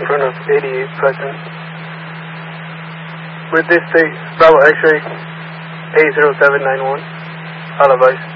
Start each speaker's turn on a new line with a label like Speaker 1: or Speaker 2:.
Speaker 1: in front of 88 Pleasant. With this state, Bravo X-ray 80791. All advice.